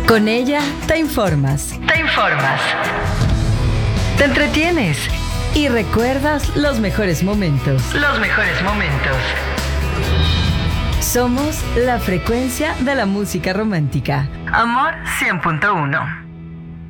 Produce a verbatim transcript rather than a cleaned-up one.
Con ella te informas. Te informas. Te entretienes. Y recuerdas los mejores momentos. Los mejores momentos. Somos la frecuencia de la música romántica. Amor cien punto uno.